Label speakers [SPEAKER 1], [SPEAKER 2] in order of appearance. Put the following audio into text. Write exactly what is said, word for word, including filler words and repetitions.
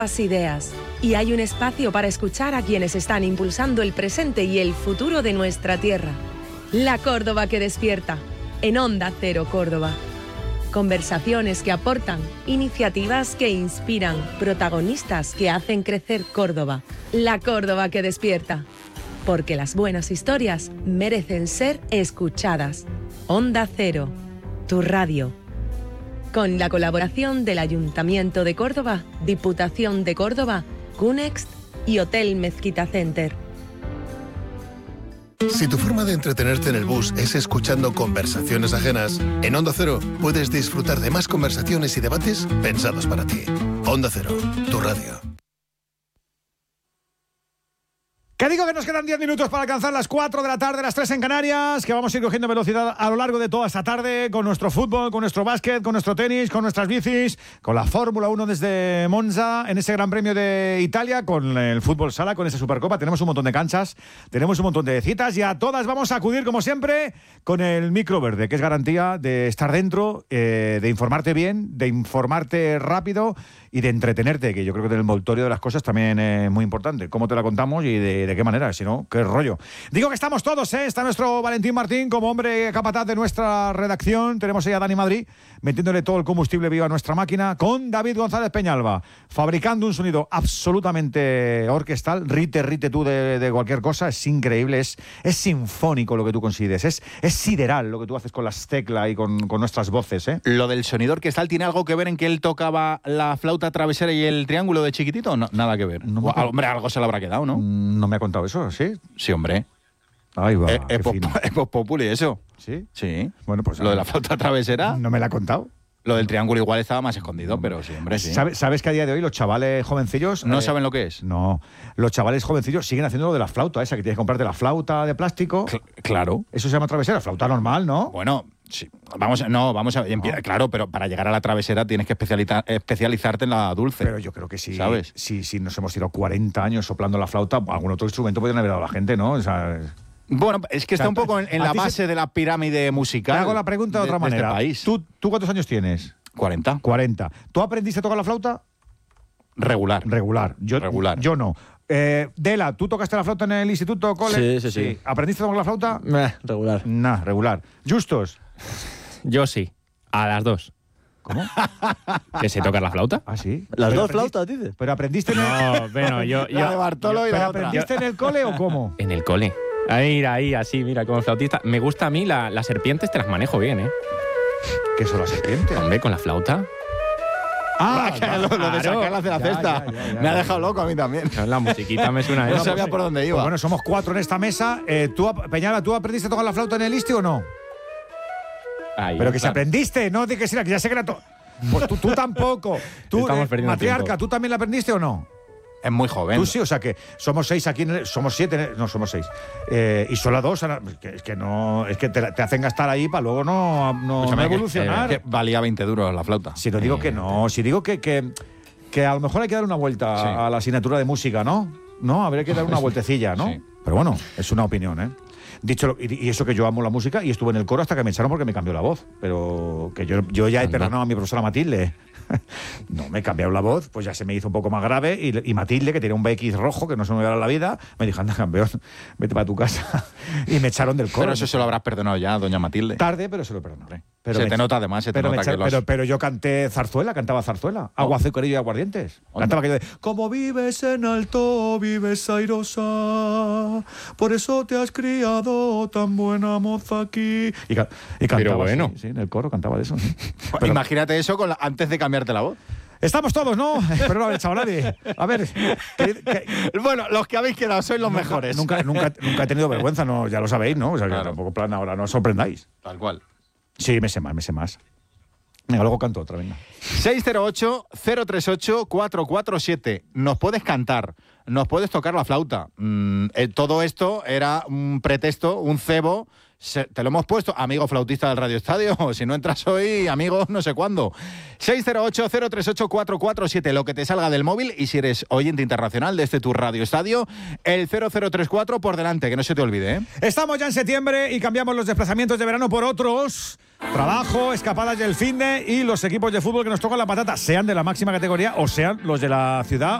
[SPEAKER 1] ideas y hay un espacio para escuchar a quienes están impulsando el presente y el futuro de nuestra tierra. La Córdoba que despierta, en Onda Cero Córdoba. Conversaciones que aportan, iniciativas que inspiran, protagonistas que hacen crecer Córdoba. La Córdoba que despierta, porque las buenas historias merecen ser escuchadas. Onda Cero, tu radio. Con la colaboración del Ayuntamiento de Córdoba, Diputación de Córdoba, Cunext y Hotel Mezquita Center.
[SPEAKER 2] Si tu forma de entretenerte en el bus es escuchando conversaciones ajenas, en Onda Cero puedes disfrutar de más conversaciones y debates pensados para ti. Onda Cero, tu radio.
[SPEAKER 3] Que digo que nos quedan diez minutos para alcanzar las cuatro de la tarde, las tres en Canarias, que vamos a ir cogiendo velocidad a lo largo de toda esta tarde con nuestro fútbol, con nuestro básquet, con nuestro tenis, con nuestras bicis, con la Fórmula uno desde Monza, en ese Gran Premio de Italia, con el fútbol sala, con esa Supercopa. Tenemos un montón de canchas, tenemos un montón de citas y a todas vamos a acudir, como siempre, con el micro verde, que es garantía de estar dentro, eh, de informarte bien, de informarte rápido y de entretenerte, que yo creo que el envoltorio de las cosas también es muy importante. Cómo te la contamos y de, de qué manera, si no, qué rollo. Digo que estamos todos, ¿eh? Está nuestro Valentín Martín como hombre capataz de nuestra redacción. Tenemos ahí a Dani Madrid metiéndole todo el combustible vivo a nuestra máquina, con David González Peñalba, fabricando un sonido absolutamente orquestal. Rite, rite tú de, de cualquier cosa. Es increíble, es, es sinfónico lo que tú consigues. Es, es sideral lo que tú haces con las teclas y con, con nuestras voces, ¿eh?
[SPEAKER 4] ¿Lo del sonido orquestal tiene algo que ver en que él tocaba la flauta travesera y el triángulo de chiquitito? No, nada que ver.
[SPEAKER 3] No,
[SPEAKER 4] o, hombre, algo se le habrá quedado, ¿no?
[SPEAKER 3] No me ha contado eso, ¿sí?
[SPEAKER 4] Sí, hombre.
[SPEAKER 3] Ahí va.
[SPEAKER 4] Es Voz Populi eso.
[SPEAKER 3] ¿Sí?
[SPEAKER 4] Sí.
[SPEAKER 3] Bueno, pues...
[SPEAKER 4] Lo de la flauta travesera...
[SPEAKER 3] No me la ha contado.
[SPEAKER 4] Lo del triángulo igual estaba más escondido, pero sí, hombre, sí.
[SPEAKER 3] ¿Sabes, ¿Sabes que a día de hoy los chavales jovencillos...
[SPEAKER 4] ¿No
[SPEAKER 3] eh,
[SPEAKER 4] saben lo que es?
[SPEAKER 3] No. Los chavales jovencillos siguen haciendo lo de la flauta esa, que tienes que comprarte la flauta de plástico.
[SPEAKER 4] Cl- claro.
[SPEAKER 3] Eso se llama travesera, flauta normal, ¿no?
[SPEAKER 4] Bueno... Sí. Vamos, no, vamos a... No. Claro, pero para llegar a la travesera tienes que especializa, especializarte en la dulce.
[SPEAKER 3] Pero yo creo que sí,
[SPEAKER 4] ¿sabes?
[SPEAKER 3] Si, si nos hemos tirado cuarenta años soplando la flauta, algún otro instrumento podrían haber dado a la gente, ¿no? O sea,
[SPEAKER 4] bueno, es que está un poco en, en la base se... de la pirámide musical.
[SPEAKER 3] Te hago la pregunta de, de otra
[SPEAKER 4] de
[SPEAKER 3] manera.
[SPEAKER 4] Este país.
[SPEAKER 3] ¿Tú, ¿Tú cuántos años tienes?
[SPEAKER 4] cuarenta.
[SPEAKER 3] cuarenta. ¿Tú aprendiste a tocar la flauta?
[SPEAKER 4] Regular.
[SPEAKER 3] Regular. Yo,
[SPEAKER 4] Regular.
[SPEAKER 3] Yo no. Eh, Dela, ¿tú tocaste la flauta en el instituto, cole?
[SPEAKER 5] Sí, sí, sí.
[SPEAKER 3] ¿Aprendiste a tocar la flauta?
[SPEAKER 5] Meh, regular.
[SPEAKER 3] Nah, regular. ¿Justos?
[SPEAKER 5] Yo sí. A las dos.
[SPEAKER 3] ¿Cómo?
[SPEAKER 5] ¿Que sé tocar la flauta?
[SPEAKER 3] Ah, sí.
[SPEAKER 6] ¿Las
[SPEAKER 3] Pero
[SPEAKER 6] dos flautas, dices?
[SPEAKER 3] ¿Pero aprendiste en el,
[SPEAKER 5] No, bueno, yo... yo
[SPEAKER 4] La de Bartolo
[SPEAKER 5] yo-
[SPEAKER 4] y la
[SPEAKER 3] ¿pero
[SPEAKER 4] otra.
[SPEAKER 3] aprendiste en el cole o cómo?
[SPEAKER 5] En el cole. Ahí, mira, ahí, así, mira, como flautista. Me gusta a mí, la- las serpientes te las manejo bien, ¿eh?
[SPEAKER 3] ¿Qué son las serpientes?
[SPEAKER 5] Hombre, con la flauta.
[SPEAKER 3] Ah,
[SPEAKER 4] Que lo, lo de
[SPEAKER 5] claro.
[SPEAKER 4] sacarlas de la
[SPEAKER 3] Ya,
[SPEAKER 4] cesta.
[SPEAKER 3] ya, ya, ya,
[SPEAKER 4] me ha
[SPEAKER 3] ya.
[SPEAKER 4] dejado loco a mí también.
[SPEAKER 5] La musiquita me suena a
[SPEAKER 4] No
[SPEAKER 5] eso.
[SPEAKER 4] sabía por dónde iba.
[SPEAKER 3] Pues bueno, somos cuatro en esta mesa. Eh, ¿tú, ap- Peñala, ¿tú aprendiste a tocar la flauta en el ISTI o no?
[SPEAKER 5] Ahí,
[SPEAKER 3] Pero que si
[SPEAKER 5] claro.
[SPEAKER 3] aprendiste, no de que sí, que ya sé que era... To- pues tú, tú tampoco. Tú,
[SPEAKER 5] Estamos
[SPEAKER 3] eh,
[SPEAKER 5] perdiendo
[SPEAKER 3] matriarca,
[SPEAKER 5] tiempo.
[SPEAKER 3] ¿tú también la aprendiste o no?
[SPEAKER 4] Es muy joven.
[SPEAKER 3] Tú sí, o sea que somos seis aquí, en el- somos siete, en el- no somos seis. Eh, y solo dos, ahora- que, es que no, es que te, te hacen gastar ahí para luego no, no,
[SPEAKER 4] Escúchame,
[SPEAKER 3] no
[SPEAKER 4] que-
[SPEAKER 3] evolucionar.
[SPEAKER 4] que valía veinte duros la flauta.
[SPEAKER 3] Si no digo que no, si digo que, que, que a lo mejor hay que dar una vuelta
[SPEAKER 4] Sí.
[SPEAKER 3] a la asignatura de música, ¿no? No, habría que dar una vueltecilla, ¿no?
[SPEAKER 4] Sí.
[SPEAKER 3] Pero bueno, es una opinión, ¿eh? Dicho lo- y, y eso que yo amo la música y estuve en el coro hasta que me echaron porque me cambió la voz. Pero que yo, yo ya he
[SPEAKER 5] Anda.
[SPEAKER 3] perdonado a mi profesora Matilde. No, me cambiaron la voz, pues ya se me hizo un poco más grave. Y, y Matilde, que tenía un B X rojo, que no se me iba a la vida, me dijo, anda, campeón, vete para tu casa. Y me echaron del coro.
[SPEAKER 4] Pero eso se lo habrás perdonado ya, doña Matilde.
[SPEAKER 3] Tarde, pero se lo perdonaré. Pero
[SPEAKER 4] se
[SPEAKER 3] me
[SPEAKER 4] te
[SPEAKER 3] echa-
[SPEAKER 4] nota además, se te
[SPEAKER 3] pero, me
[SPEAKER 4] nota
[SPEAKER 3] echa-
[SPEAKER 4] que lo has...
[SPEAKER 3] pero, pero yo canté zarzuela, cantaba zarzuela. Agua, azucarillo y aguardientes.
[SPEAKER 4] Onda.
[SPEAKER 3] Cantaba aquello de como vives en alto, vives airosa, por eso te has criado tan buena moza aquí. Y, ca- y cantaba
[SPEAKER 5] Pero bueno.
[SPEAKER 3] así, sí, en el coro cantaba de eso. sí.
[SPEAKER 4] Pues
[SPEAKER 3] Pero-
[SPEAKER 4] imagínate eso con la- antes de cambiarte la voz.
[SPEAKER 3] Estamos todos, ¿no? Pero no haber echado a nadie. A ver, que- que-
[SPEAKER 4] Bueno, los que habéis quedado sois los
[SPEAKER 3] nunca-
[SPEAKER 4] mejores.
[SPEAKER 3] Nunca, nunca, nunca he tenido vergüenza, no, ya lo sabéis, ¿no? O sea, que
[SPEAKER 4] Claro.
[SPEAKER 3] tampoco plan ahora, no os sorprendáis.
[SPEAKER 4] Tal cual.
[SPEAKER 3] Sí, me sé más, me sé más. Venga, luego canto otra, venga.
[SPEAKER 4] seis cero ocho, cero tres ocho, cuatro cuatro siete. Nos puedes cantar, nos puedes tocar la flauta. Mm, eh, todo esto era un pretexto, un cebo. Se- te lo hemos puesto, amigo flautista del Radio Estadio. Si no entras hoy, amigo, no sé cuándo. seis cero ocho, cero tres ocho, cuatro cuatro siete, lo que te salga del móvil. Y si eres oyente internacional de este tu Radio Estadio, el cero cero tres cuatro por delante, que no se te olvide, ¿eh?
[SPEAKER 3] Estamos ya en septiembre y cambiamos los desplazamientos de verano por otros Trabajo, escapadas del finde y los equipos de fútbol que nos tocan la patata, sean de la máxima categoría o sean los de la ciudad